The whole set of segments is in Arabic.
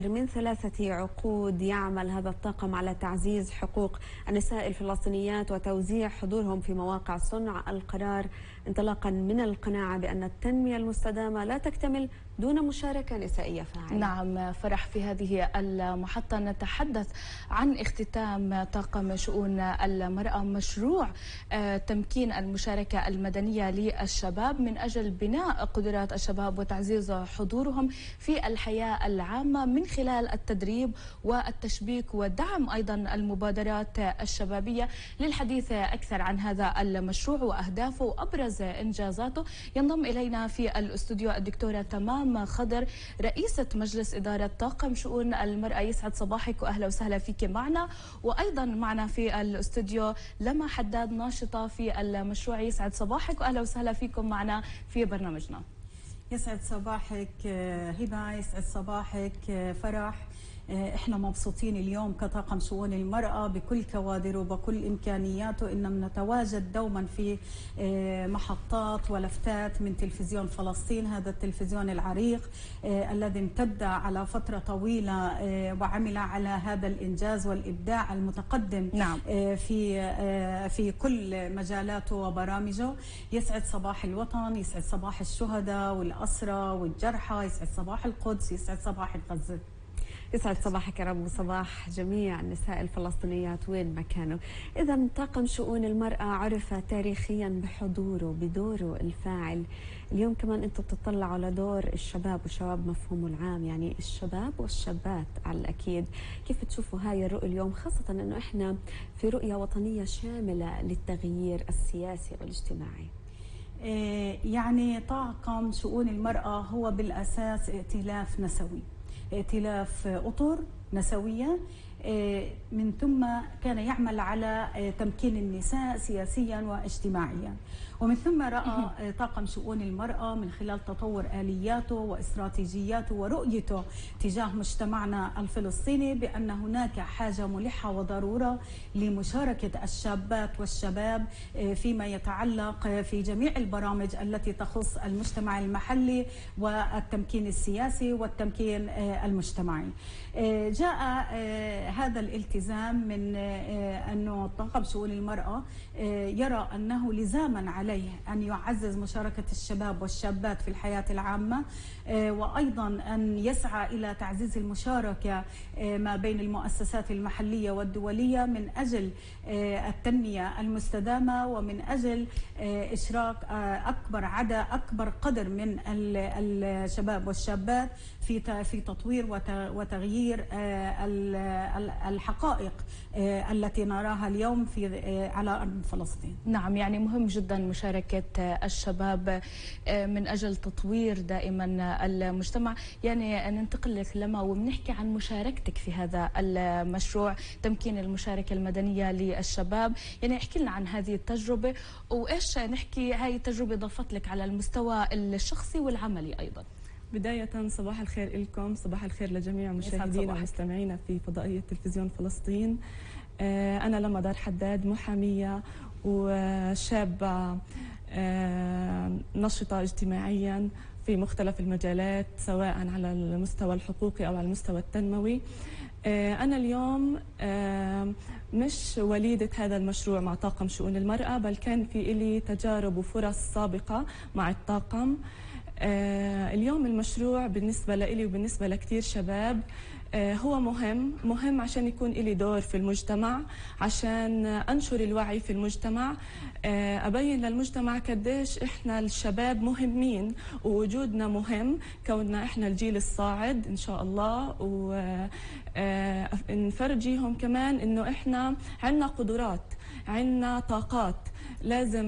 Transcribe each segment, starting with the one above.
من 3 عقود يعمل هذا الطاقم على تعزيز حقوق النساء الفلسطينيات وتوزيع حضورهم في مواقع صنع القرار، انطلاقا من القناعة بأن التنمية المستدامة لا تكتمل دون مشاركة نسائية فاعلة. نعم فرح، في هذه المحطة نتحدث عن اختتام طاقم شؤون المرأة مشروع تمكين المشاركة المدنية للشباب من أجل بناء قدرات الشباب وتعزيز حضورهم في الحياة العامة من خلال التدريب والتشبيك ودعم أيضا المبادرات الشبابية. للحديث أكثر عن هذا المشروع وأهدافه وأبرز إنجازاته ينضم إلينا في الاستوديو الدكتورة تمام خضر، رئيسة مجلس إدارة طاقم شؤون المرأة. يسعد صباحك وأهلا وسهلا فيك معنا. وأيضا معنا في الاستوديو لما حداد، ناشطة في المشروع. يسعد صباحك وأهلا وسهلا فيكم معنا في برنامجنا. يسعد صباحك هبة، يسعد صباحك فرح. احنا مبسوطين اليوم كطاقم شؤون المرأة بكل كوادره وبكل امكانياته ان نتواجد دوما في محطات ولفتات من تلفزيون فلسطين، هذا التلفزيون العريق الذي امتد على فترة طويلة وعمل على هذا الانجاز والابداع المتقدم. نعم. في كل مجالاته وبرامجه. يسعد صباح الوطن، يسعد صباح الشهداء والأسرى والجرحى، يسعد صباح القدس، يسعد صباح غزة. يسعد صباحك يا رب وصباح جميع النساء الفلسطينيات وين ما كانوا. إذا طاقم شؤون المرأة عرف تاريخيا بحضوره بدوره الفاعل. اليوم كمان أنتم بتطلعوا لدور الشباب، والشباب مفهومه العام يعني الشباب والشابات على الأكيد. كيف تشوفوا هاي الرؤية اليوم، خاصة أنه إحنا في رؤية وطنية شاملة للتغيير السياسي والاجتماعي؟ يعني طاقم شؤون المرأة هو بالأساس ائتلاف نسوي، ائتلاف أطر نسوية، من ثم كان يعمل على تمكين النساء سياسيا واجتماعيا، ومن ثم رأى طاقم شؤون المرأة من خلال تطور آلياته واستراتيجياته ورؤيته تجاه مجتمعنا الفلسطيني بأن هناك حاجة ملحة وضرورة لمشاركة الشابات والشباب فيما يتعلق في جميع البرامج التي تخص المجتمع المحلي والتمكين السياسي والتمكين المجتمعي. جاء هذا الالتزام من أنه طاقم شؤون المرأة يرى أنه لزاما عليه أن يعزز مشاركة الشباب والشابات في الحياة العامة، وأيضا أن يسعى إلى تعزيز المشاركة ما بين المؤسسات المحلية والدولية من أجل التنمية المستدامة ومن أجل إشراك أكبر قدر من الشباب والشابات في تطوير وتغيير الحقائق التي نراها اليوم على أرض فلسطين. نعم، يعني مهم جدا مشاركة الشباب من أجل تطوير دائما المجتمع. يعني ننتقل لك لما وبنحكي عن مشاركتك في هذا المشروع تمكين المشاركة المدنية للشباب. يعني احكي لنا عن هذه التجربة وإيش نحكي هاي التجربة ضافت لك على المستوى الشخصي والعملي أيضا. بداية صباح الخير لكم، صباح الخير لجميع مشاهدينا ومستمعينا في فضائية تلفزيون فلسطين. أنا لما دار حداد، محامية وشابة نشطة اجتماعيا في مختلف المجالات سواء على المستوى الحقوقي أو على المستوى التنموي. أنا اليوم مش وليدة هذا المشروع مع طاقم شؤون المرأة، بل كان في إلي تجارب وفرص سابقة مع الطاقم. اليوم المشروع بالنسبة لي وبالنسبة لكتير شباب هو مهم عشان يكون إلي دور في المجتمع، عشان أنشر الوعي في المجتمع، أبين للمجتمع قديش إحنا الشباب مهمين ووجودنا مهم، كوننا إحنا الجيل الصاعد إن شاء الله، ونفرجيهم كمان إنه إحنا عنا قدرات، عنا طاقات لازم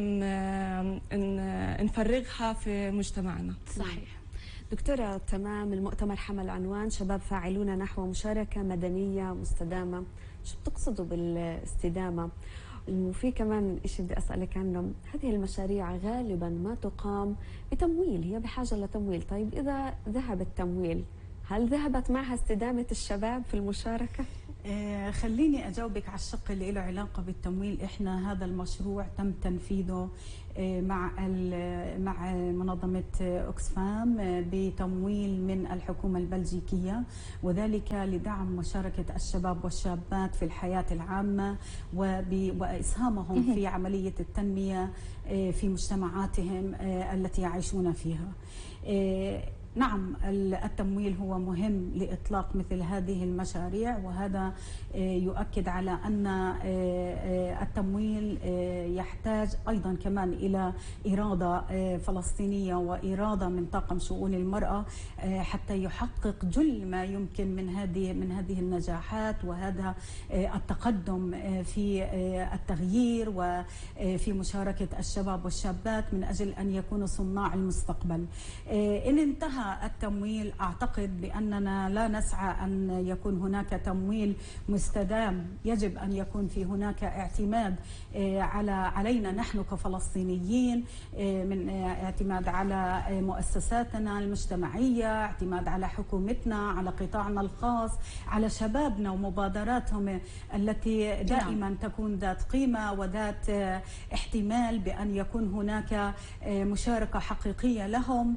نفرغها في مجتمعنا. صحيح. دكتورة تمام، المؤتمر حمل عنوان شباب فاعلون نحو مشاركة مدنية مستدامة. شو بتقصدوا بالاستدامة؟ وفي كمان شيء بدي أسألك عنه، هذه المشاريع غالبا ما تقام بتمويل، هي بحاجة لتمويل. طيب إذا ذهب التمويل، هل ذهبت معها استدامة الشباب في المشاركة؟ خليني أجاوبك على الشق اللي له علاقة بالتمويل. إحنا هذا المشروع تم تنفيذه مع منظمة أوكسفام بتمويل من الحكومة البلجيكية، وذلك لدعم مشاركة الشباب والشابات في الحياة العامة وإسهامهم في عملية التنمية في مجتمعاتهم التي يعيشون فيها. نعم، التمويل هو مهم لإطلاق مثل هذه المشاريع، وهذا يؤكد على أن التمويل يحتاج أيضا كمان إلى إرادة فلسطينية وإرادة من طاقم شؤون المرأة حتى يحقق جل ما يمكن من هذه النجاحات وهذا التقدم في التغيير وفي مشاركة الشباب والشابات من أجل أن يكونوا صناع المستقبل. إن انتهى التمويل أعتقد بأننا لا نسعى أن يكون هناك تمويل مستدام، يجب أن يكون في هناك اعتماد علينا نحن كفلسطينيين، من اعتماد على مؤسساتنا المجتمعية، اعتماد على حكومتنا، على قطاعنا الخاص، على شبابنا ومبادراتهم التي دائما تكون ذات قيمة وذات احتمال بأن يكون هناك مشاركة حقيقية لهم.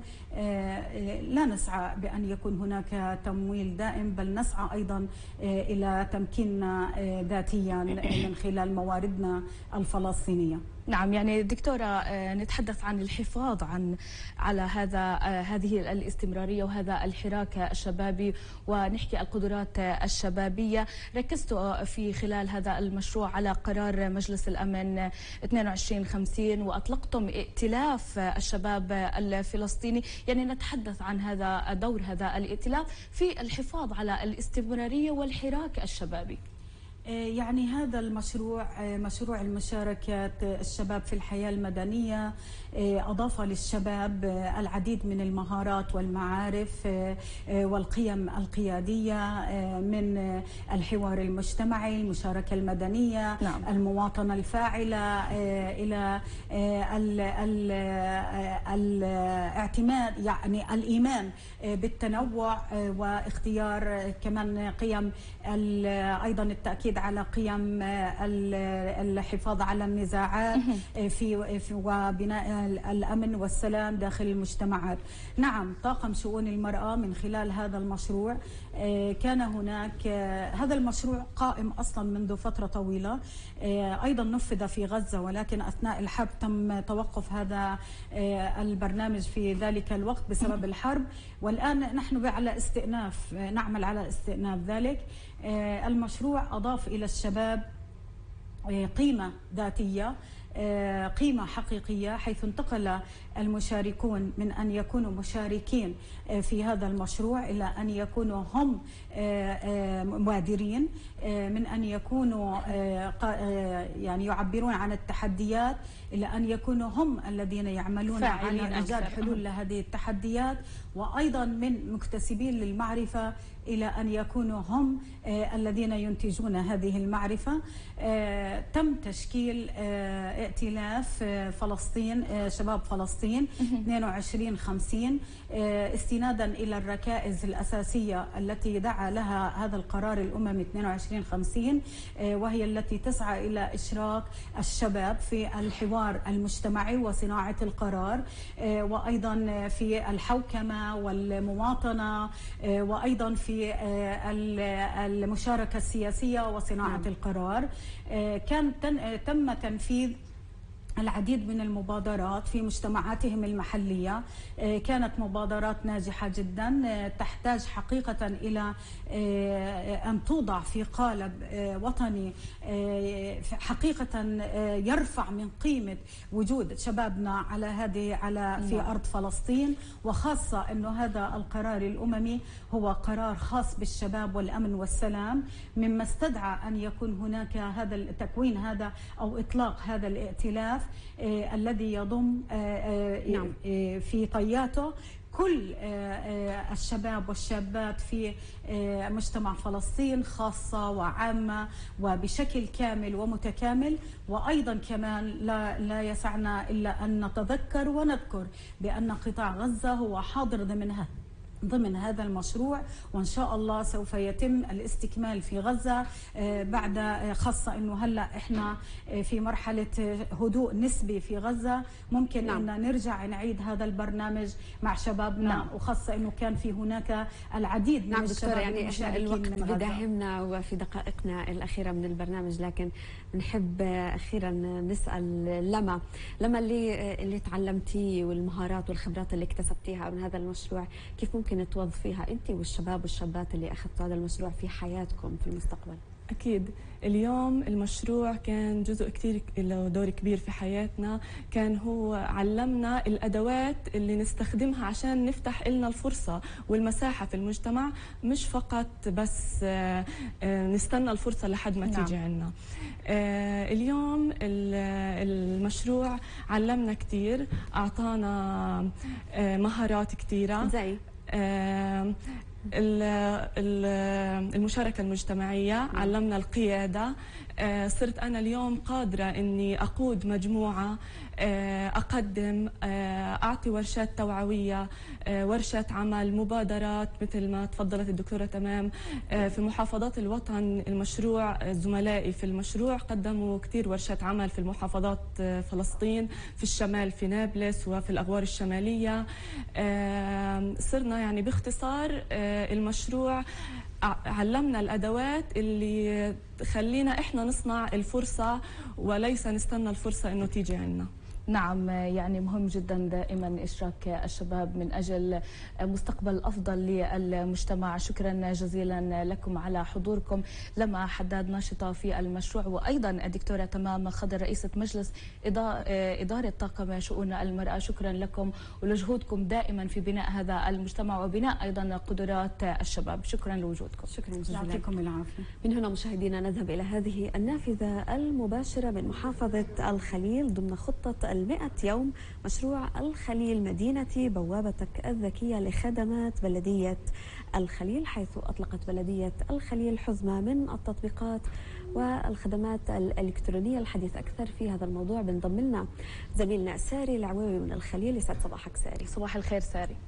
لا نسعى بأن يكون هناك تمويل دائم، بل نسعى أيضا إلى تمكيننا ذاتيا من خلال مواردنا الفلسطينية. نعم، يعني دكتورة نتحدث عن الحفاظ على هذه الاستمرارية وهذا الحراك الشبابي ونحكي القدرات الشبابية. ركزت في خلال هذا المشروع على قرار مجلس الأمن 2250 وأطلقتم ائتلاف الشباب الفلسطيني، يعني نتحدث عن هذا دور هذا الائتلاف في الحفاظ على الاستمرارية والحراك الشبابي. يعني هذا المشروع، مشروع المشاركة الشباب في الحياة المدنية، أضاف للشباب العديد من المهارات والمعارف والقيم القيادية، من الحوار المجتمعي، المشاركة المدنية، نعم. المواطنة الفاعلة، إلى الاعتماد، يعني الإيمان بالتنوع واختيار كمان قيم، أيضا التأكيد على قيم الحفاظ على النزاعات وبناء الأمن والسلام داخل المجتمعات. نعم، طاقم شؤون المرأة من خلال هذا المشروع كان هناك، هذا المشروع قائم أصلا منذ فترة طويلة، أيضا نفذ في غزة، ولكن أثناء الحرب تم توقف هذا البرنامج في ذلك الوقت بسبب الحرب، والآن نحن على استئناف، نعمل على استئناف ذلك. المشروع أضاف إلى الشباب قيمة ذاتية، قيمة حقيقية، حيث انتقل المشاركون من أن يكونوا مشاركين في هذا المشروع إلى أن يكونوا هم مبادرين، من أن يكونوا يعني يعبرون عن التحديات إلى أن يكونوا هم الذين يعملون على إيجاد حلول لهذه التحديات، وأيضا من مكتسبين للمعرفة إلى أن يكونوا هم الذين ينتجون هذه المعرفة. تم تشكيل ائتلاف فلسطين، شباب فلسطين 2250، استنادا إلى الركائز الأساسية التي دعا لها هذا القرار الأممي 2250، وهي التي تسعى إلى إشراك الشباب في الحوار المجتمعي وصناعة القرار، وأيضا في الحوكمة والمواطنة، وأيضا في المشاركة السياسية وصناعة القرار. تم تنفيذ العديد من المبادرات في مجتمعاتهم المحلية، كانت مبادرات ناجحة جدا، تحتاج حقيقة إلى أن توضع في قالب وطني حقيقة يرفع من قيمة وجود شبابنا في أرض فلسطين، وخاصة أنه هذا القرار الأممي هو قرار خاص بالشباب والأمن والسلام، مما استدعى أن يكون هناك تكوين هذا أو إطلاق هذا الائتلاف الذي يضم في طياته كل الشباب والشابات في مجتمع فلسطين، خاصة وعامة وبشكل كامل ومتكامل. وأيضا كمان لا يسعنا إلا أن نتذكر ونذكر بأن قطاع غزة هو حاضر ضمن ضمن هذا المشروع، وإن شاء الله سوف يتم الاستكمال في غزة بعد، خاصة أنه هلأ إحنا في مرحلة هدوء نسبي في غزة، ممكن أن نرجع نعيد هذا البرنامج مع شبابنا، وخاصة أنه كان في هناك العديد من الشباب. يعني إحنا الوقت بداهمنا وفي دقائقنا الأخيرة من البرنامج، لكن نحب أخيرا نسأل لما اللي تعلمتيه والمهارات والخبرات اللي اكتسبتيها من هذا المشروع، كيف ممكن توظفيها أنت والشباب والشابات اللي أخذتوا هذا المشروع في حياتكم في المستقبل؟ أكيد اليوم المشروع كان جزء كتير له دور كبير في حياتنا، كان هو علمنا الأدوات اللي نستخدمها عشان نفتح لنا الفرصة والمساحة في المجتمع، مش فقط بس نستنى الفرصة لحد ما تيجي عنا. اليوم المشروع علمنا كتير، أعطانا مهارات كتيرة زي المشاركة المجتمعية، علمنا القيادة. صرت أنا اليوم قادرة أني أقود مجموعة، أقدم، أعطي ورشات توعوية، ورشات عمل، مبادرات مثل ما تفضلت الدكتورة تمام في محافظات الوطن. المشروع زملائي في المشروع قدموا كثير ورشات عمل في المحافظات فلسطين، في الشمال في نابلس وفي الأغوار الشمالية. صرنا يعني باختصار المشروع علمنا الأدوات اللي تخلينا إحنا نصنع الفرصة وليس نستنى الفرصة إنه تيجي عنا. نعم، يعني مهم جدا دائما إشراك الشباب من أجل مستقبل أفضل للمجتمع. شكرا جزيلا لكم على حضوركم. لما حداد ناشطة في المشروع، وأيضا الدكتورة تمام خضر رئيسة مجلس إدارة طاقم شؤون المرأة، شكرا لكم ولجهودكم دائما في بناء هذا المجتمع وبناء أيضا قدرات الشباب. شكرا لوجودكم. شكرا جزيلا. يعطيكم العافية. من هنا مشاهدينا نذهب إلى هذه النافذة المباشرة من محافظة الخليل ضمن خطة 100 يوم مشروع الخليل مدينة بوابتك الذكية لخدمات بلدية الخليل، حيث أطلقت بلدية الخليل حزمة من التطبيقات والخدمات الإلكترونية. الحديث أكثر في هذا الموضوع بنضم لنا زميلنا ساري العويوي من الخليل. يسعد صباحك ساري. صباح الخير ساري.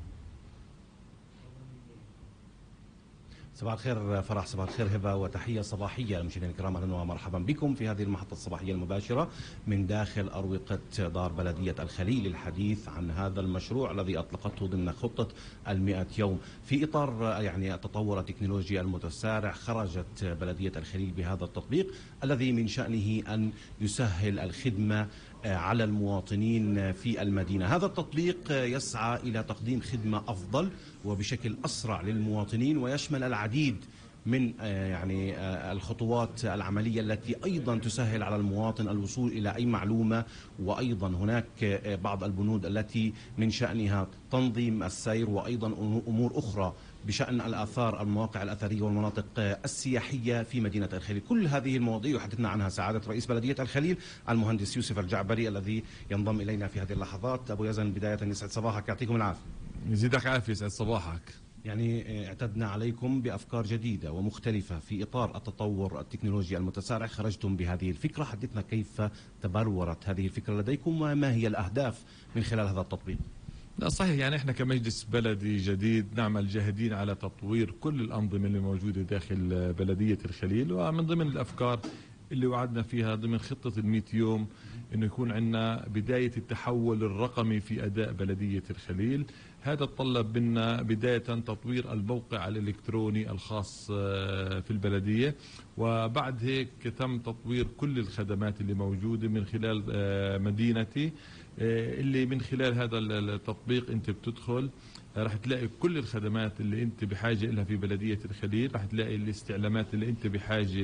صباح الخير فرح، صباح الخير هبة، وتحية صباحية للمشاهدين الكرام. أهلا ومرحبا بكم في هذه المحطة الصباحية المباشرة من داخل أروقة دار بلدية الخليل للحديث عن هذا المشروع الذي أطلقته ضمن خطة 100 يوم. في إطار يعني التطور التكنولوجي المتسارع، خرجت بلدية الخليل بهذا التطبيق الذي من شأنه أن يسهل الخدمة على المواطنين في المدينة. هذا التطبيق يسعى إلى تقديم خدمة أفضل وبشكل أسرع للمواطنين، ويشمل العديد من يعني الخطوات العملية التي أيضا تسهل على المواطن الوصول إلى أي معلومة، وأيضا هناك بعض البنود التي من شأنها تنظيم السير، وأيضا أمور أخرى بشأن الآثار، المواقع الأثرية والمناطق السياحية في مدينة الخليل. كل هذه المواضيع يحدثنا عنها سعادة رئيس بلدية الخليل المهندس يوسف الجعبري الذي ينضم إلينا في هذه اللحظات. أبو يزن، بداية يسعد صباحك، يعطيكم العافية. يزيدك عافية، يسعد صباحك. يعني اعتدنا عليكم بأفكار جديدة ومختلفة في إطار التطور التكنولوجي المتسارع، خرجتم بهذه الفكرة. حدثنا كيف تبلورت هذه الفكرة لديكم وما هي الأهداف من خلال هذا التطبيق؟ لا صحيح، يعني احنا كمجلس بلدي جديد نعمل جاهدين على تطوير كل الأنظمة اللي موجودة داخل بلدية الخليل، ومن ضمن الأفكار اللي وعدنا فيها ضمن خطة 100 يوم انه يكون عندنا بداية التحول الرقمي في أداء بلدية الخليل. هذا تطلب منا بداية تطوير الموقع الإلكتروني الخاص في البلدية، وبعد هيك تم تطوير كل الخدمات اللي موجودة من خلال مدينتي، اللي من خلال هذا التطبيق انت بتدخل راح تلاقي كل الخدمات اللي انت بحاجة لها في بلدية الخليل، راح تلاقي الاستعلامات اللي انت بحاجة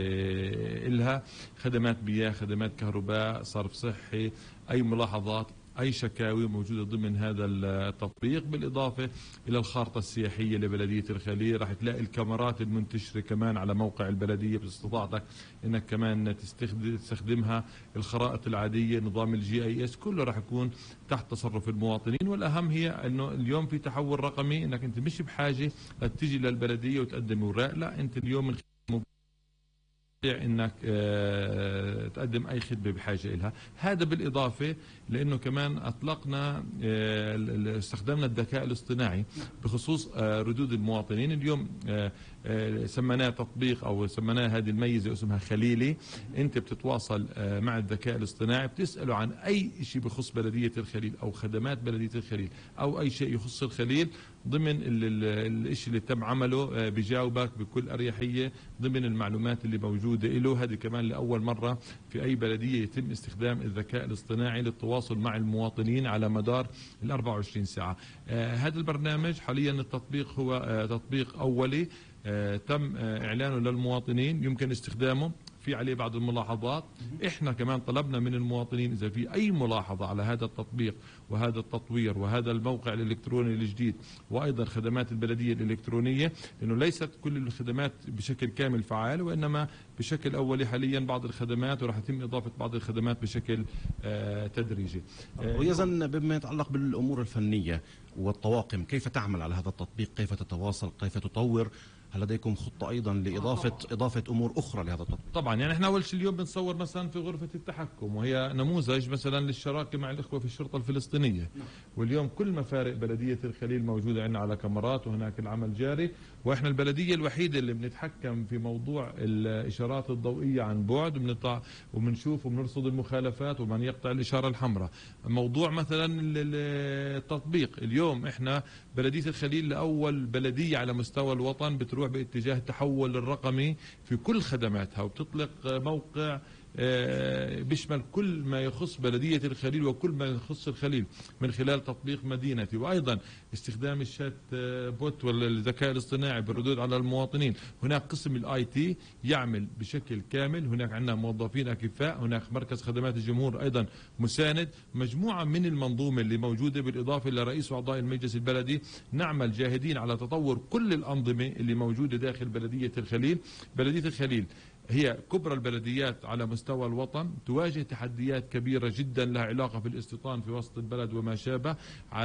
لها، خدمات مياه، خدمات كهرباء، صرف صحي، اي ملاحظات، أي شكاوي موجودة ضمن هذا التطبيق. بالإضافة إلى الخارطة السياحية لبلدية الخليل، راح تلاقي الكاميرات المنتشرة كمان على موقع البلدية باستطاعتك إنك كمان تستخدمها، الخرائط العادية، نظام الGIS، كله راح يكون تحت تصرف المواطنين. والأهم هي إنه اليوم في تحول رقمي، إنك أنت مش بحاجة تيجي للبلدية وتقدم أوراق، لا أنت اليوم من انك تقدم اي خدمه بحاجه لها. هذا بالاضافه لانه كمان اطلقنا استخدمنا الذكاء الاصطناعي بخصوص ردود المواطنين. اليوم سميناه تطبيق او سميناه هذه الميزه اسمها خليلي. انت بتتواصل مع الذكاء الاصطناعي بتساله عن اي شيء بخص بلديه الخليل او خدمات بلديه الخليل او اي شيء يخص الخليل ضمن الشيء اللي تم عمله، بجاوبك بكل اريحيه ضمن المعلومات اللي موجوده له. هذه كمان لاول مره في اي بلديه يتم استخدام الذكاء الاصطناعي للتواصل مع المواطنين على مدار ال 24 ساعه. هذا البرنامج حاليا التطبيق هو تطبيق اولي تم اعلانه للمواطنين، يمكن استخدامه، في عليه بعض الملاحظات. احنا كمان طلبنا من المواطنين اذا في اي ملاحظه على هذا التطبيق وهذا التطوير وهذا الموقع الالكتروني الجديد وايضا خدمات البلديه الالكترونيه، انه ليست كل الخدمات بشكل كامل فعال وانما بشكل اولي حاليا بعض الخدمات، وراح يتم اضافه بعض الخدمات بشكل تدريجي. ويزن بما يتعلق بالامور الفنيه والطواقم، كيف تعمل على هذا التطبيق؟ كيف تتواصل؟ كيف تطور؟ هل لديكم خطة أيضا لإضافة أمور أخرى لهذا التطبيق؟ طبعا، يعني احنا أول شيء اليوم بنصور مثلا في غرفة التحكم، وهي نموذج مثلا للشراكة مع الإخوة في الشرطة الفلسطينية. واليوم كل مفارق بلدية الخليل موجودة عندنا على كاميرات وهناك العمل جاري، وإحنا البلدية الوحيدة اللي بنتحكم في موضوع الإشارات الضوئية عن بعد، وبنشوف وبنرصد المخالفات ومن يقطع الإشارة الحمراء. موضوع مثلا التطبيق، اليوم إحنا بلدية الخليل لأول بلدية على مستوى الوطن بتروح باتجاه التحول الرقمي في كل خدماتها، وبتطلق موقع بيشمل كل ما يخص بلدية الخليل وكل ما يخص الخليل من خلال تطبيق مدينتي، وأيضا استخدام الشات بوت والذكاء الاصطناعي بالردود على المواطنين. هناك قسم الاي تي يعمل بشكل كامل، هناك عندنا موظفين أكفاء، هناك مركز خدمات الجمهور أيضا مساند، مجموعة من المنظومة اللي موجودة بالإضافة لرئيس وأعضاء المجلس البلدي. نعمل جاهدين على تطور كل الأنظمة اللي موجودة داخل بلدية الخليل. بلدية الخليل هي كبرى البلديات على مستوى الوطن، تواجه تحديات كبيرة جدا لها علاقة بالاستيطان في وسط البلد وما شابه،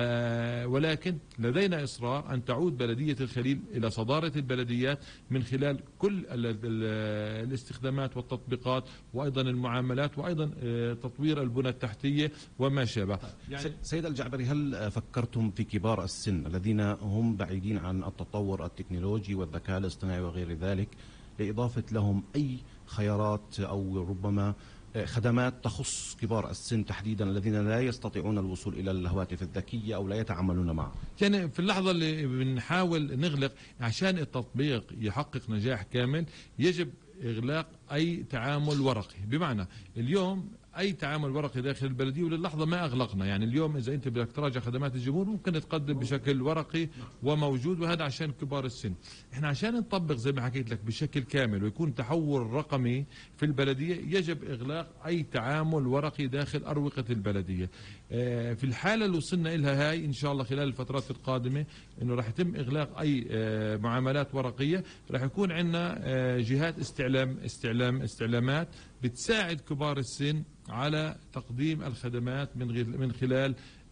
ولكن لدينا إصرار أن تعود بلدية الخليل إلى صدارة البلديات من خلال كل الاستخدامات والتطبيقات وأيضا المعاملات وأيضا تطوير البنى التحتية وما شابه. يعني سيد الجعبري، هل فكرتم في كبار السن الذين هم بعيدين عن التطور التكنولوجي والذكاء الاصطناعي وغير ذلك لإضافة لهم أي خيارات أو ربما خدمات تخص كبار السن تحديدا الذين لا يستطيعون الوصول إلى الهواتف الذكية أو لا يتعاملون معها؟ يعني في اللحظة اللي بنحاول نغلق عشان التطبيق يحقق نجاح كامل يجب إغلاق أي تعامل ورقي، بمعنى اليوم أي تعامل ورقي داخل البلدية وللحظة ما أغلقنا. يعني اليوم إذا أنت بدك تراجع خدمات الجمهور ممكن تقدم بشكل ورقي وموجود، وهذا عشان كبار السن. إحنا عشان نطبق زي ما حكيت لك بشكل كامل ويكون تحول رقمي في البلدية يجب إغلاق أي تعامل ورقي داخل أروقة البلدية. في الحالة اللي وصلنا إلها هاي إن شاء الله خلال الفترات القادمة إنه راح يتم إغلاق أي معاملات ورقية، راح يكون عندنا جهات استعلامات بتساعد كبار السن على تقديم الخدمات من خلال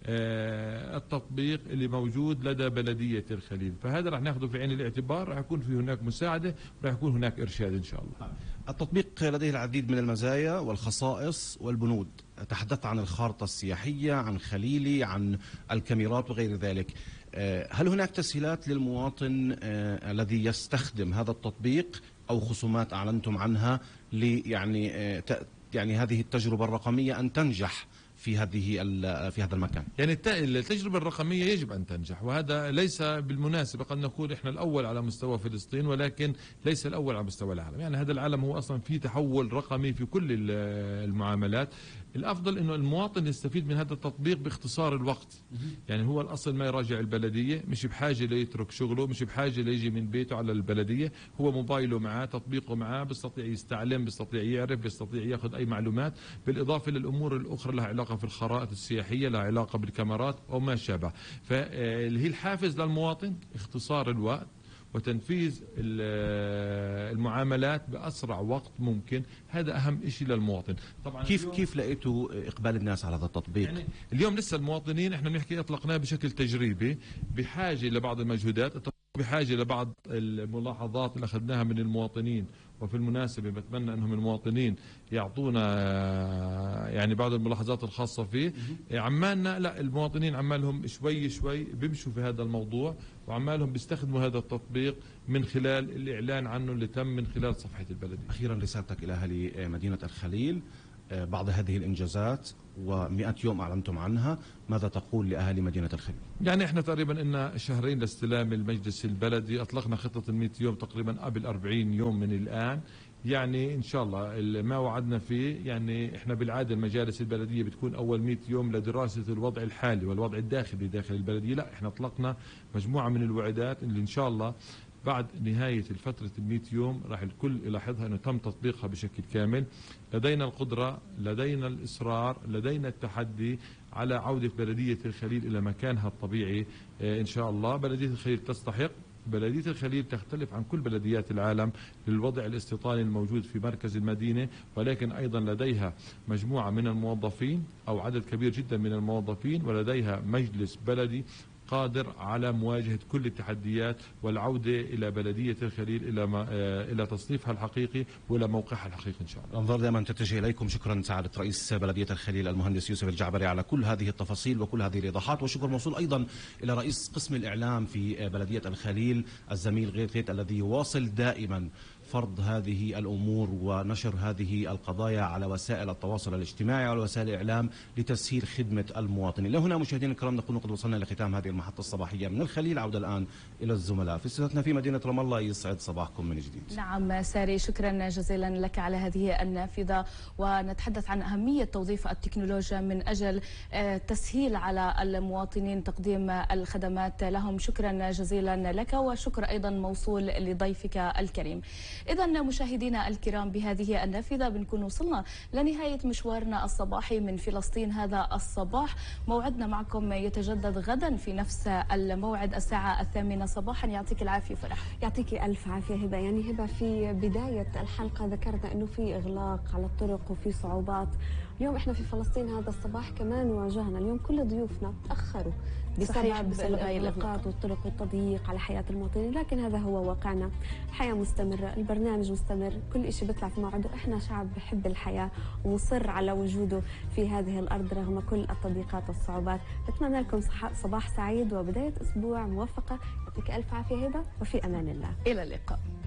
التطبيق اللي موجود لدى بلدية الخليل. فهذا راح ناخذه في عين الاعتبار، راح يكون في هناك مساعدة وراح يكون هناك إرشاد إن شاء الله. التطبيق لديه العديد من المزايا والخصائص والبنود. تحدثت عن الخارطة السياحية، عن خليلي، عن الكاميرات وغير ذلك. هل هناك تسهيلات للمواطن الذي يستخدم هذا التطبيق أو خصومات أعلنتم عنها يعني هذه التجربة الرقمية أن تنجح في هذا المكان؟ يعني التجربة الرقمية يجب أن تنجح، وهذا ليس بالمناسبة قد نقول إحنا الأول على مستوى فلسطين ولكن ليس الأول على مستوى العالم. يعني هذا العالم هو أصلا في تحول رقمي في كل المعاملات. الأفضل إنه المواطن يستفيد من هذا التطبيق باختصار الوقت. يعني هو الأصل ما يراجع البلدية، مش بحاجة ليترك شغله، مش بحاجة ليجي من بيته على البلدية، هو موبايله معاه، تطبيقه معاه، بيستطيع يستعلم، بيستطيع يعرف، بيستطيع ياخذ أي معلومات، بالإضافة للأمور الأخرى لها علاقة في الخرائط السياحية، لها علاقة بالكاميرات أو ما شابه. فاللي هي الحافز للمواطن اختصار الوقت وتنفيذ المعاملات بأسرع وقت ممكن. هذا أهم شيء للمواطن. طبعا كيف لقيتوا إقبال الناس على هذا التطبيق؟ يعني اليوم لسه المواطنين احنا بنحكي اطلقناه بشكل تجريبي بحاجة لبعض المجهودات. بحاجة لبعض الملاحظات اللي أخذناها من المواطنين. وفي المناسبة بتمنى أنهم المواطنين يعطونا يعني بعض الملاحظات الخاصة فيه. عمالنا لا، المواطنين عمالهم شوي شوي بيمشوا في هذا الموضوع، وعمالهم بيستخدموا هذا التطبيق من خلال الإعلان عنه اللي تم من خلال صفحة البلدية. أخيرا رسالتك إلى أهالي مدينة الخليل بعد هذه الإنجازات و100 يوم أعلنتم عنها، ماذا تقول لأهالي مدينة الخليل؟ يعني احنا تقريبا إن شهرين لاستلام المجلس البلدي، أطلقنا خطة 100 يوم تقريبا قبل 40 يوم من الآن. يعني إن شاء الله ما وعدنا فيه، يعني إحنا بالعادة المجالس البلدية بتكون أول 100 يوم لدراسة الوضع الحالي والوضع الداخلي داخل البلدية. لا، إحنا أطلقنا مجموعة من الوعدات اللي إن شاء الله بعد نهاية الفترة 100 يوم راح الكل يلاحظها أنه تم تطبيقها بشكل كامل. لدينا القدرة، لدينا الإصرار، لدينا التحدي على عودة بلدية الخليل إلى مكانها الطبيعي. إن شاء الله بلدية الخليل تستحق. بلدية الخليل تختلف عن كل بلديات العالم للوضع الاستيطاني الموجود في مركز المدينة، ولكن أيضا لديها مجموعة من الموظفين أو عدد كبير جدا من الموظفين، ولديها مجلس بلدي قادر على مواجهة كل التحديات والعودة إلى بلدية الخليل إلى تصنيفها الحقيقي وإلى موقعها الحقيقي إن شاء الله. الأنظار دائما تتجه إليكم. شكرا سعادة رئيس بلدية الخليل المهندس يوسف الجعبري على كل هذه التفاصيل وكل هذه الإيضاحات، وشكر موصول أيضا إلى رئيس قسم الإعلام في بلدية الخليل الزميل غيث غيث الذي يواصل دائما فرض هذه الأمور ونشر هذه القضايا على وسائل التواصل الاجتماعي وعلى وسائل الإعلام لتسهيل خدمة المواطنين. لهنا مشاهدينا الكرام نقول قد وصلنا لختام هذه المحطة الصباحية من الخليل. عودة الآن إلى الزملاء في استوديوهاتنا في مدينة رام الله. يسعد صباحكم من جديد. نعم ساري، شكرا جزيلا لك على هذه النافذة، ونتحدث عن أهمية توظيف التكنولوجيا من أجل تسهيل على المواطنين تقديم الخدمات لهم. شكرا جزيلا لك، وشكر أيضا موصول لضيفك الكريم. إذا مشاهدينا الكرام بهذه النافذة بنكون وصلنا لنهاية مشوارنا الصباحي من فلسطين هذا الصباح. موعدنا معكم يتجدد غدا في نفس الموعد الساعة 8 صباحا. يعطيك العافية فرح. يعطيك ألف عافية هبة. يعني هبة في بداية الحلقة ذكرنا أنه في إغلاق على الطرق وفي صعوبات. اليوم إحنا في فلسطين هذا الصباح كمان واجهنا، اليوم كل ضيوفنا تأخروا بسبب الإغلاقات والطرق والتضييق على حياة المواطنين، لكن هذا هو واقعنا. الحياة مستمرة، البرنامج مستمر، كل شيء بيطلع في موعده. إحنا شعب بحب الحياة ومصر على وجوده في هذه الأرض رغم كل التضييقات والصعوبات. بتمنى لكم صباح سعيد وبداية أسبوع موفقة. يعطيك ألف عافية هبة، وفي أمان الله. إلى اللقاء.